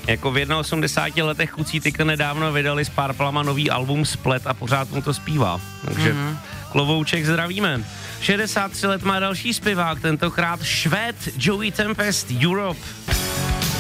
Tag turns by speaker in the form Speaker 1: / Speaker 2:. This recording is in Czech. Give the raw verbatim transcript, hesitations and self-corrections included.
Speaker 1: Jako v osmdesáti jednoho letech kluci teďka nedávno vydali s Purplema nový album Splet a pořád mu to zpívá. Takže mm-hmm. Klovouček zdravíme. šedesát tři let má další zpěvák, tentokrát Švéd Joey Tempest, Europe.